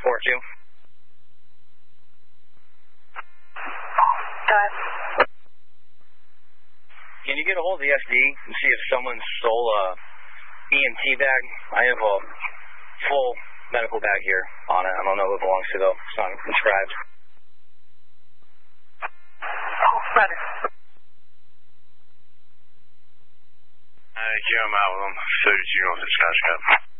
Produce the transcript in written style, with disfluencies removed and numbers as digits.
4-2. Go ahead. Can you get a hold of the SD and see if someone stole a EMT bag? I have a full medical bag here on it. I don't know who it belongs to, though. It's not inscribed. Oh, brother. I'm out with them. 32 North Sky.